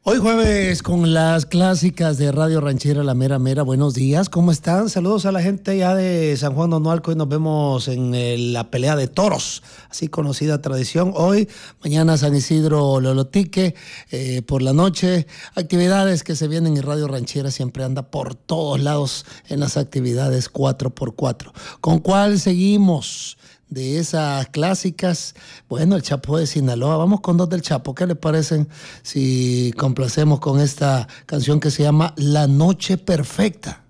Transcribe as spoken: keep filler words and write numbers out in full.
Hoy jueves con las clásicas de Radio Ranchera La Mera Mera. Buenos días, ¿cómo están? Saludos a la gente ya de San Juan de Onualco. Hoy nos vemos en el, la pelea de toros, así conocida tradición. Hoy, mañana San Isidro Lolotique, eh, por la noche. Actividades que se vienen en Radio Ranchera, siempre anda por todos lados en las actividades cuatro por cuatro. ¿Con cuál seguimos? De esas clásicas, bueno, el Chapo de Sinaloa. Vamos con dos del Chapo. ¿Qué le parecen si complacemos con esta canción que se llama La Noche Perfecta?